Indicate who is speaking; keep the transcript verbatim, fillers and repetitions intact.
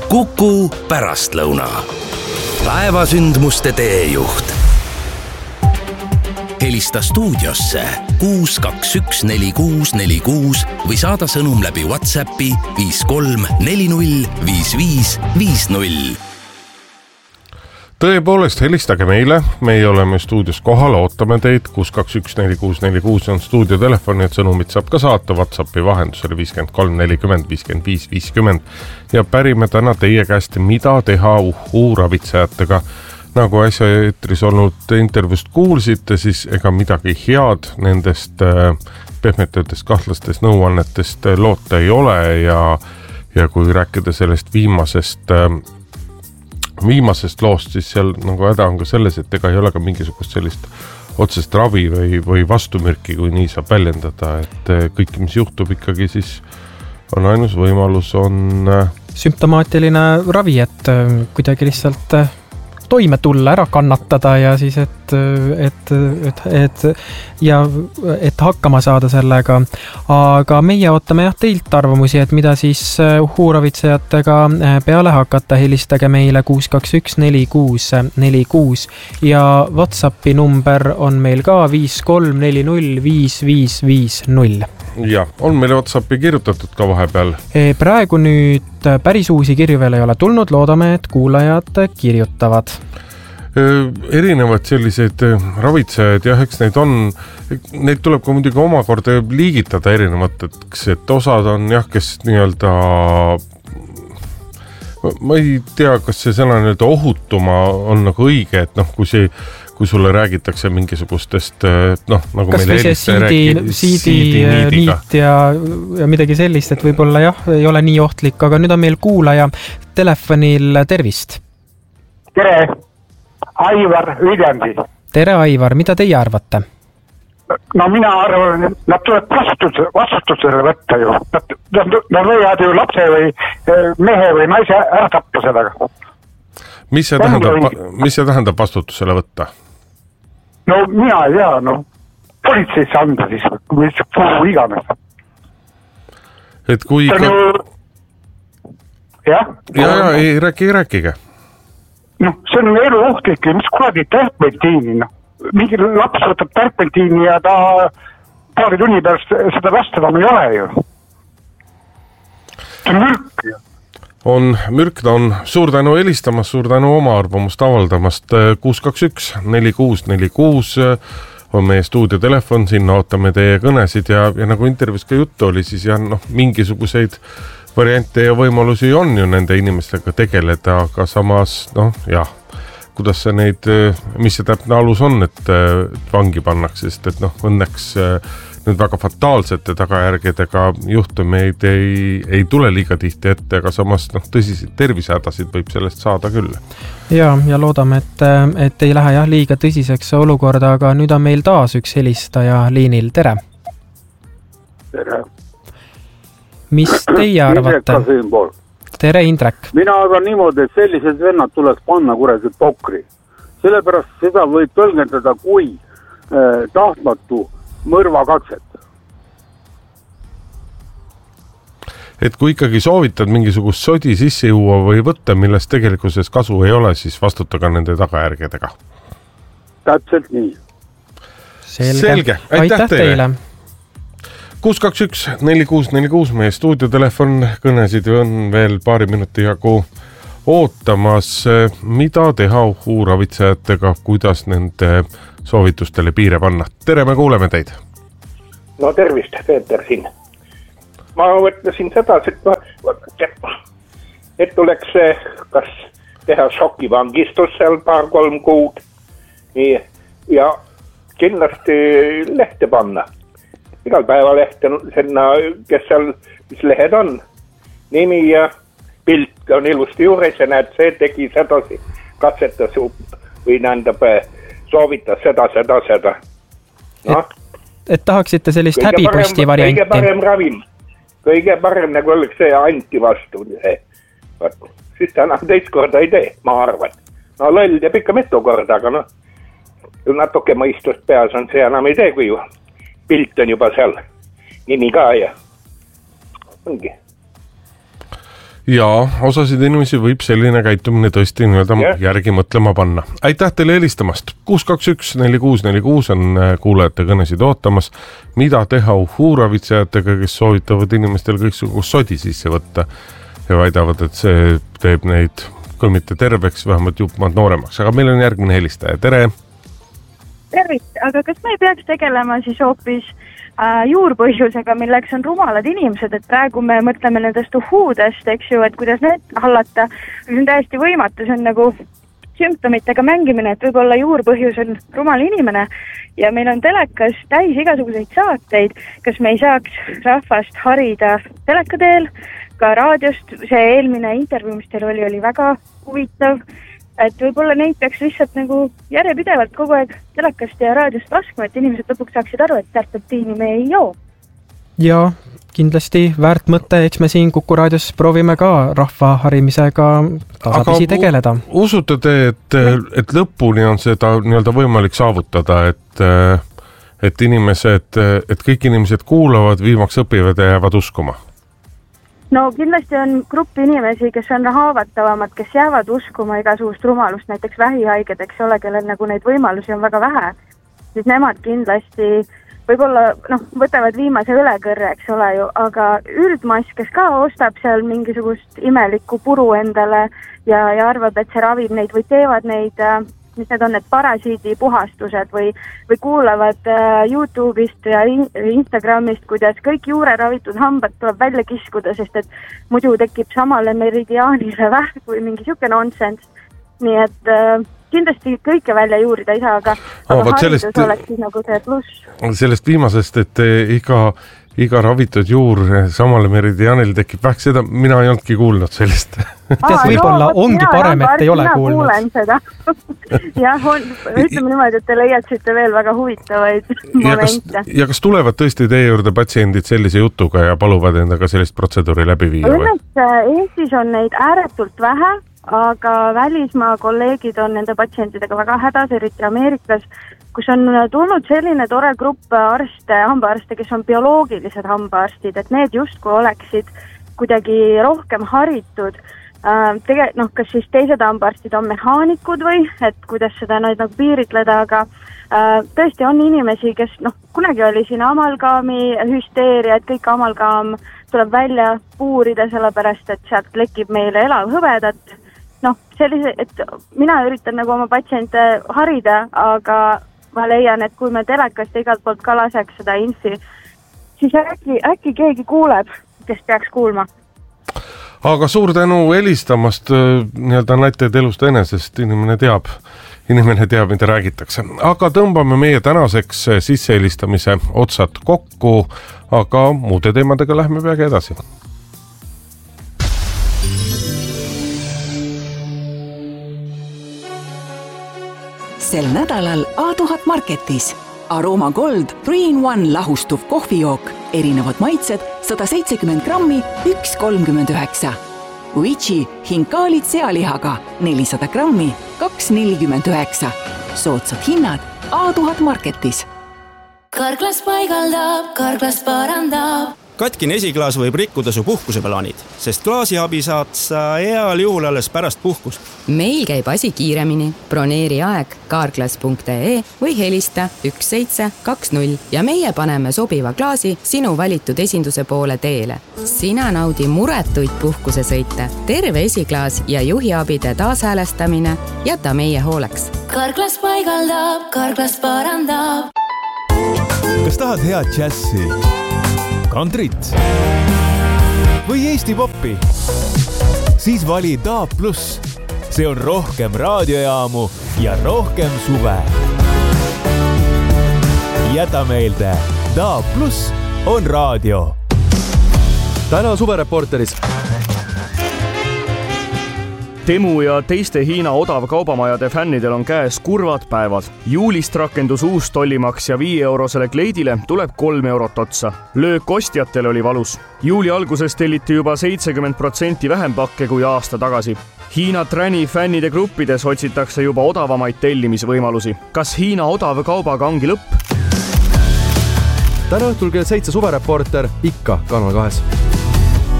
Speaker 1: Kuku pärastlõuna. Päevasündmuste teejuht. Helista stuudiosse kuus kaks üks neli kuus neli kuus või saada sõnum läbi WhatsAppi viis kolm neli null viis viis viis null.
Speaker 2: Tõepoolest, helistage meile, meie oleme stuudios kohal, ootame teid, kuus kaks üks neli kuus neli kuus on stuudiotelefon, et sõnumit saab ka saata WhatsAppi vahendusel viis kolm nelikümmend viiskümmend viis viiskümmend ja pärime täna teie käest, mida teha uhuu ravitsejatega. Nagu äsja eetris olnud intervjuust kuulsite, siis ega midagi head nendest pehmetõtest kahtlastest nõuannetest loota ei ole ja, ja kui rääkida sellest viimasest viimasest loost, siis seal nagu häda on ka selles, et ega ei ole ka mingisugust sellist otsest ravi või, või vastumürki, kui nii saab väljendada, et kõik, mis juhtub ikkagi, siis on ainus võimalus, on
Speaker 3: sümptomaatiline ravi, et kuidagi lihtsalt toime tulla, ära kannatada ja siis, et, et, et, et, ja, et hakkama saada sellega. Aga meie ootame jah teilt arvamusi, et mida siis uhuuravitsejatega peale hakata. Helistage meile kuus kaks üks neli kuus neli kuus ja WhatsAppi number on meil ka viis kolm neli null viis viis viis null.
Speaker 2: Ja, on meile WhatsAppi kirjutatud ka vahepeal.
Speaker 3: Praegu nüüd päris uusi kirju veel ei ole tulnud, loodame, et kuulajad kirjutavad.
Speaker 2: Erinevad sellised ravitsejad, jah, eks neid on, neid tuleb ka muidugi omakorda liigitada erinevateks, et osad on jah, kes nii-öelda, ma ei tea, kas see sõna nii-öelda ohutuma on nagu õige, et noh, kui see kui sulle räägitakse mingisugustest, noh, nagu
Speaker 3: kas
Speaker 2: meil
Speaker 3: eeliste räägi, siidi niit ja, ja midagi sellist, et võib-olla jah, ei ole nii ohtlik, aga nüüd on meil kuulaja telefonil, tervist.
Speaker 4: Tere, Aivar Viljandi.
Speaker 3: Tere, Aivar, mida teie arvate?
Speaker 4: No mina arvan, et nad tuleb vastutusele, vastutusele võtta ju. Nad, nad, nad võivad ju lapse või mehe või naise ära tappa sellega.
Speaker 2: Mis see tähendab, mis see tähendab vastutusele võtta?
Speaker 4: No mina ei tea, no politseisse anda siis, kui kuhu iganes.
Speaker 2: Et kui... Ka...
Speaker 4: Ju... jah?
Speaker 2: Ja, ja, ei rääkige, rääkige.
Speaker 4: No see on elu ohtlik, mis kuradi terpentiini, no. Mingi laps võtab terpentiini ja ta paari tunni pärast seda lasta enam ei ole ju. See on mürk ju.
Speaker 2: On mürk, ta on suur tänu helistamas, suur tänu oma arvamust avaldamast. kuus kaks üks neli kuus neli kuus on meie stuudiotelefon, sinna ootame teie kõnesid ja, ja nagu intervjuus ka juttu oli, siis jah, noh, mingisuguseid variante ja võimalusi on ju nende inimestega tegeleda, aga samas, noh, jah, kuidas see neid, mis see täpne alus on, et vangi pannakse, sest et noh, õnneks nüüd väga fataalsete tagajärgedega juhtumeid ei, ei tule liiga tihti ette, aga samas noh, tõsiseid tervisehädasid võib sellest saada küll.
Speaker 3: Ja, ja loodame, et, et ei lähe jah liiga tõsiseks olukorda, aga nüüd on meil taas üks helistaja liinil. Tere!
Speaker 5: Tere!
Speaker 3: Mis teie arvate? Tere, Indrek!
Speaker 5: Mina arvan niimoodi, et sellised vennad tuleks panna kuradi pokri. Sellepärast seda võib tõlgendada kui eh, tahtmatu mõrvakatset.
Speaker 2: Et kui ikkagi soovitad mingisugust sodi sisse juua või võtta, millest tegelikuses kasu ei ole, siis vastutage nende tagajärgedega.
Speaker 5: Täpselt nii.
Speaker 3: Selge.
Speaker 2: Selge. Aitäh, Aitäh teile. teile. kuus kaks üks neli kuus neli kuus meie stuudiotelefon, kõnesid on veel paari minuti jagu ootamas. Mida teha uhuuravitsejatega, kuidas nende soovitustele piire panna? Tere, me kuuleme teid.
Speaker 6: No tervist, Peeter siin. Ma võtlesin seda, et, et tuleks kas teha šokivangistus seal paar-kolm kuud nii, ja kindlasti lehte panna. Igal päeva lehte, senna, kes seal, mis lehed on, nimi ja pilt on ilusti juures ja näed, see tegi sedasi, katsetas või näendab soovitas seda, seda, seda. No?
Speaker 3: Et, et tahaksite sellist kõige häbiposti parem, varianti?
Speaker 6: Kõige parem ravim. Kõige parem nagu oleks see anti vastu. Siis ta enam teist korda ei tee, ma arvan. No loll teeb ikka mitu korda, aga noh, natuke mõistust peas on see enam ei tee, kui ju pilt on juba seal. Nimi ka ja ongi.
Speaker 2: ja osasid inimesi võib selline käitumine tõesti nii-öelda yeah. järgi mõtlema panna. Aitäh teile helistamast. kuus kaks üks neli kuus neli kuus on kuulajate kõnesid ootamas. Mida teha uhuuravitsejatega, kes soovitavad inimestel kõiksugust sodi sisse võtta ja väidavad, et see teeb neid kui mitte terveks, vähemalt jupmad nooremaks. Aga meil on järgmine helistaja. Tere!
Speaker 7: Tervist, aga kas me ei peaks tegelema siis hoopis juurpõhjusega, milleks on rumalad inimesed, et praegu me mõtleme nendest uhuudest, eks ju, et kuidas need hallata, see on täiesti võimatu, see on nagu sümptomitega mängimine, et võib-olla juurpõhjus on rumal inimene ja meil on telekas täis igasuguseid saateid, kas me ei saaks rahvast harida teleka teel, ka raadiost, see eelmine intervjuu, mis teil oli, oli väga huvitav, et võib-olla neid peaks lihtsalt nagu järjepidevalt kogu aeg telekast ja raadiost laskma, et inimesed lõpuks saaksid aru, et terpentiini me ei joo.
Speaker 3: Ja kindlasti väärt mõte, eks me siin Kuku raadios proovime ka rahva harimisega tasapisi tegeleda.
Speaker 2: Usute te, et, et lõpuni on seda nii-öelda võimalik saavutada, et, et inimesed, et kõik inimesed kuulavad, viimaks õpivad ja jäävad uskuma?
Speaker 7: No kindlasti on gruppi inimesi, kes on haavatavamad, kes jäävad uskuma igasugust rumalust, näiteks vähihaiged, eks ole, kellel nagu neid võimalusi on väga vähe, siis nemad kindlasti võib-olla noh, võtavad viimase õlekõrre, eks ole ju, aga üldmass, kes ka ostab seal mingisugust imelikku puru endale ja, ja arvab, et see ravib neid või teevad neid, mis need on need parasiidipuhastused või, või kuulavad uh, YouTube'ist ja in- Instagramist, kuidas kõik juureravitud hambad tuleb välja kiskuda, sest et muidu tekib samale meridiaanile vähk või mingi siuke nonsense. Nii et uh, kindlasti kõike välja juurida ei saa, aga, aga oh, haridus sellest, oleks siis nagu see pluss.
Speaker 2: Sellest viimasest, et iga, iga ravitud juur samale meridiaanil tekib vähk, seda mina ei olnudki kuulnud sellist.
Speaker 3: Tead, võib-olla no, ongi parem, et ei ole kuulnud.
Speaker 7: Mina kuulen seda. Jah, on, ütleme niimoodi, et te leiaksite veel väga huvitavaid momente.
Speaker 2: Ja kas tulevad tõesti teie juurde patsiendid sellise jutuga ja paluvad endaga sellist protseduuri läbi viia?
Speaker 7: Õnneks Eestis on neid ääretult vähe, aga välismaa kolleegid on nende patsientidega väga hädas, eriti Ameerikas, kus on tulnud selline tore grupp arste, hambaarste, kes on bioloogilised hambaarstid, et need justkui oleksid kuidagi rohkem haritud. Tege, noh, kas siis teised hambaarstid on mehaanikud või, et kuidas seda neid nagu piiritleda, aga äh, tõesti on inimesi, kes noh, kunagi oli siin amalgaami hüsteeria, et kõik amalgaam tuleb välja puurida, sellepärast et sealt lekib meile elav hõbedat. Noh, sellise, et mina üritan nagu oma patsiente harida, aga ma leian, et kui me telekast igalt poolt ka laseks seda infi, siis äkki, äkki keegi kuuleb, kes peaks kuulma.
Speaker 2: Aga suur tänu helistamast, nii-öelda näiteid elust enesest, inimene teab, inimene teab, mida räägitakse. Aga tõmbame meie tänaseks sissehelistamise otsad kokku, aga muude teemadega lähme peagi edasi.
Speaker 8: Sel nädalal A tuhat Marketis Aroma Gold three in one lahustuv kohvijook, erinevad maitsed, sada seitsekümmend grammi, üks kolmkümmend üheksa. Uichi hinkaalid sealihaga, nelisada grammi, kaks nelikümmend üheksa. Soodsad hinnad A tuhat Marketis.
Speaker 9: Karklas paigaldab, Karklas parandab.
Speaker 10: Katkine esiklaas võib rikkuda su puhkuseplaanid, sest klaasiabi saad sa heal juhul alles pärast puhkust.
Speaker 11: Meil käib asi kiiremini. Broneeri aeg karklas punkt ee või helista üks seitse kaks null ja meie paneme sobiva klaasi sinu valitud esinduse poole teele. Sina naudi muretuid puhkusesõite, terve esiklaas ja juhiabide taashäälestamine jäta meie hooleks.
Speaker 9: Karklas paigaldab, Karklas parandab.
Speaker 12: Kas tahad head džässi? Kantrit või Eesti poppi? Siis vali Daab Plus. See on rohkem raadiojaamu ja rohkem suve. Jäta meelde, Daab Plus on raadio.
Speaker 13: Täna suvereporteris. Temu ja teiste Hiina odavkaubamajade fännidel on käes kurvad päevad. Juulist rakendus uus tollimaks ja viie eurosele kleidile tuleb kolm eurot otsa. Löök ostjatele oli valus. Juuli alguses telliti juba seitsekümmend protsenti vähem pakke kui aasta tagasi. Hiina Trani fännide gruppides otsitakse juba odavamaid tellimisvõimalusi. Kas Hiina odavkaubaga ongi lõpp?
Speaker 14: Täna õhtul kell seitse suvereporter ikka Kanal kahes.